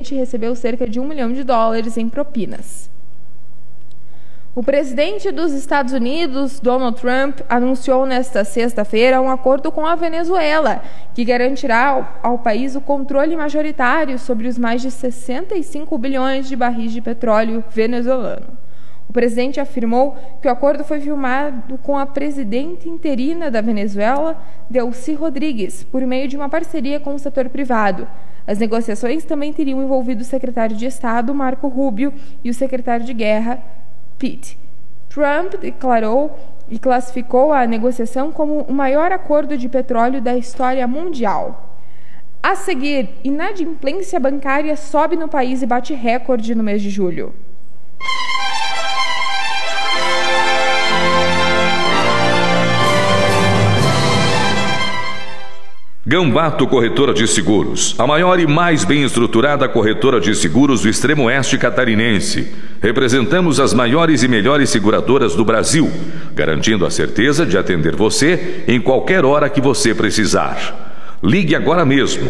presidente recebeu cerca de $1 milhão em propinas. O presidente dos Estados Unidos, Donald Trump, anunciou nesta sexta-feira um acordo com a Venezuela, que garantirá ao país o controle majoritário sobre os mais de 65 bilhões de barris de petróleo venezuelano. O presidente afirmou que o acordo foi firmado com a presidenta interina da Venezuela, Delcy Rodrigues, por meio de uma parceria com o setor privado. As negociações também teriam envolvido o secretário de Estado, Marco Rubio, e o secretário de Guerra, Pete. Trump declarou e classificou a negociação como o maior acordo de petróleo da história mundial. A seguir, inadimplência bancária sobe no país e bate recorde no mês de julho. Gambato Corretora de Seguros, a maior e mais bem estruturada corretora de seguros do extremo oeste catarinense. Representamos as maiores e melhores seguradoras do Brasil, garantindo a certeza de atender você em qualquer hora que você precisar. Ligue agora mesmo,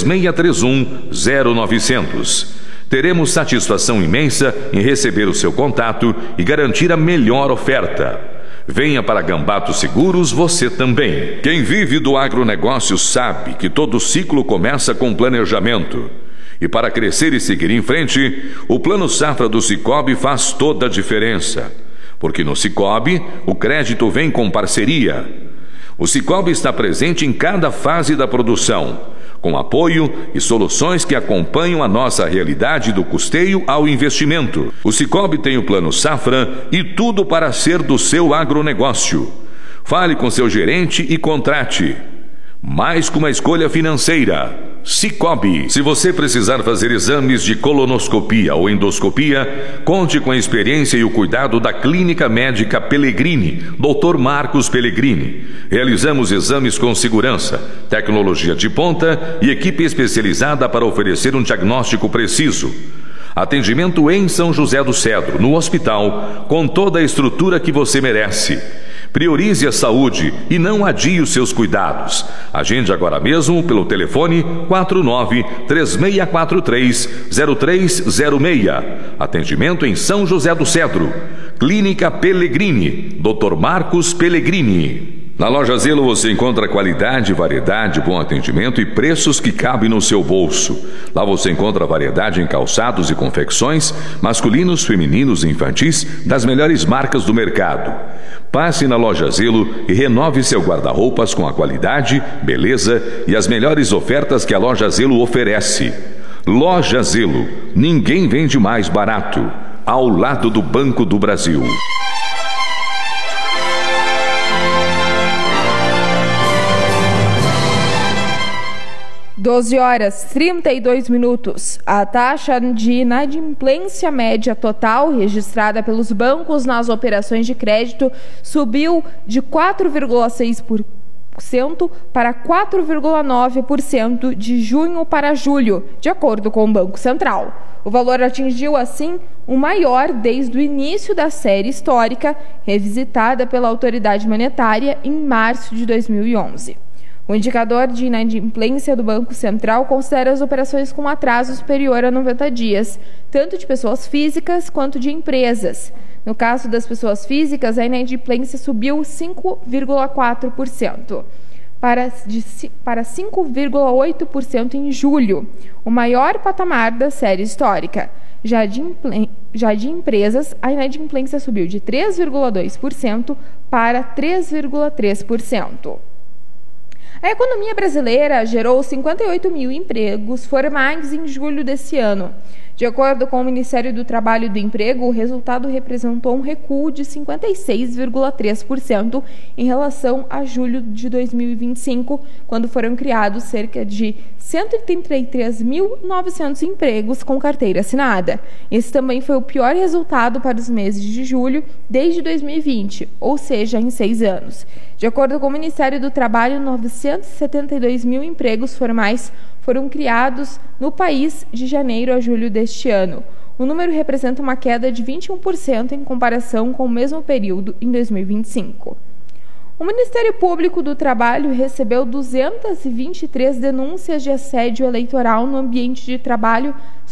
3631-0900. Teremos satisfação imensa em receber o seu contato e garantir a melhor oferta. Venha para Gambato Seguros você também. Quem vive do agronegócio sabe que todo ciclo começa com planejamento. E para crescer e seguir em frente, o Plano Safra do Sicoob faz toda a diferença. Porque no Sicoob, o crédito vem com parceria. O Sicoob está presente em cada fase da produção, com apoio e soluções que acompanham a nossa realidade do custeio ao investimento. O Sicoob tem o Plano Safra e tudo para ser do seu agronegócio. Fale com seu gerente e contrate. Mais que uma escolha financeira. Sicoob. Se você precisar fazer exames de colonoscopia ou endoscopia, conte com a experiência e o cuidado da Clínica Médica Pellegrini, Dr. Marcos Pellegrini. Realizamos exames com segurança, tecnologia de ponta e equipe especializada para oferecer um diagnóstico preciso. Atendimento em São José do Cedro, no hospital, com toda a estrutura que você merece. Priorize a saúde e não adie os seus cuidados. Agende agora mesmo pelo telefone 49-3643-0306. Atendimento em São José do Cedro. Clínica Pellegrini, Dr. Marcos Pellegrini. Na Loja Zelo você encontra qualidade, variedade, bom atendimento e preços que cabem no seu bolso. Lá você encontra variedade em calçados e confecções, masculinos, femininos e infantis, das melhores marcas do mercado. Passe na Loja Zelo e renove seu guarda-roupas com a qualidade, beleza e as melhores ofertas que a Loja Zelo oferece. Loja Zelo, ninguém vende mais barato. Ao lado do Banco do Brasil. 12h32. A taxa de inadimplência média total registrada pelos bancos nas operações de crédito subiu de 4,6% para 4,9% de junho para julho, de acordo com o Banco Central. O valor atingiu, assim, o maior desde o início da série histórica, revisitada pela autoridade monetária em março de 2011. O indicador de inadimplência do Banco Central considera as operações com atraso superior a 90 dias, tanto de pessoas físicas quanto de empresas. No caso das pessoas físicas, a inadimplência subiu 5,4% para 5,8% em julho, o maior patamar da série histórica. Já de empresas, a inadimplência subiu de 3,2% para 3,3%. A economia brasileira gerou 58 mil empregos formais em julho desse ano. De acordo com o Ministério do Trabalho e do Emprego, o resultado representou um recuo de 56,3% em relação a julho de 2025, quando foram criados cerca de 133.900 empregos com carteira assinada. Esse também foi o pior resultado para os meses de julho desde 2020, ou seja, em 6 anos. De acordo com o Ministério do Trabalho, 972 mil empregos formais foram criados no país de janeiro a julho deste ano. O número representa uma queda de 21% em comparação com o mesmo período em 2025. O Ministério Público do Trabalho recebeu 223 denúncias de assédio eleitoral no ambiente de trabalho